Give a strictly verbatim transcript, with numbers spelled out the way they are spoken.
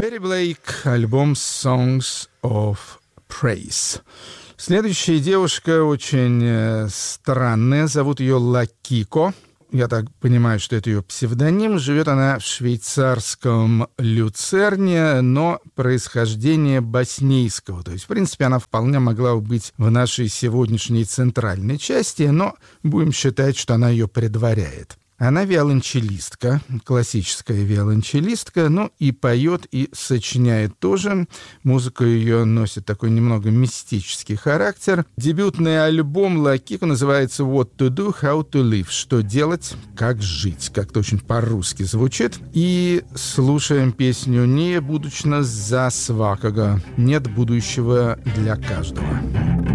Перри Блейк, альбом Songs of Praise. Следующая девушка очень э, странная, зовут ее Лакико. Я так понимаю, что это ее псевдоним. Живет она в швейцарском Люцерне, но происхождение боснийского. То есть, в принципе, она вполне могла быть в нашей сегодняшней центральной части, но будем считать, что она ее предваряет. Она виолончелистка, классическая виолончелистка, ну и поет, и сочиняет тоже. Музыка ее носит такой немного мистический характер. Дебютный альбом Лакико называется «What to do, how to live», что делать, как жить. Как-то очень по-русски звучит. И слушаем песню «Не будучно за свакого», нет будущего для каждого.